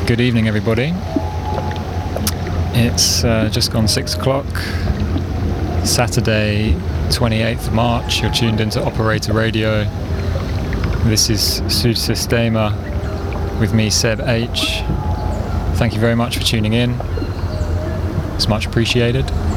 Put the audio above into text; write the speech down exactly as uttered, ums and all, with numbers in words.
Good evening, everybody. It's uh, just gone six o'clock, Saturday, twenty-eighth of March. You're tuned into Operator Radio. This is Sud Sistema with me, Seb H. Thank you very much for tuning in. It's much appreciated.